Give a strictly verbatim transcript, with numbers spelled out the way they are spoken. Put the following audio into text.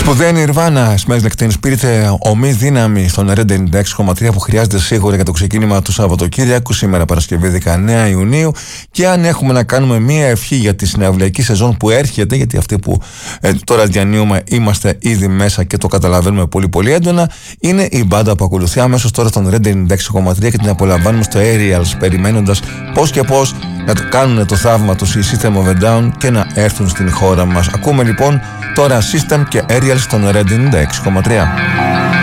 Σπουδαία Nirvana, Smells Like Teen Spirit, ομή δύναμη στον Red ενενήντα έξι κόμμα τρία που χρειάζεται σίγουρα για το ξεκίνημα του Σαββατοκύριακου, σήμερα Παρασκευή δεκαεννέα Ιουνίου. Και αν έχουμε να κάνουμε μία ευχή για τη συναυλιακή σεζόν που έρχεται, γιατί αυτή που ε, τώρα διανύουμε είμαστε ήδη μέσα και το καταλαβαίνουμε πολύ πολύ έντονα, είναι η μπάντα που ακολουθεί αμέσως τώρα στον Red ενενήντα έξι κόμμα τρία και την απολαμβάνουμε στο Aerials, περιμένοντας πώς και πώς να το κάνουν το θαύμα τους οι System of a Down και να έρθουν στην χώρα μας. Ακούμε λοιπόν τώρα System και Aerials στον Red ενενήντα έξι κόμμα τρία.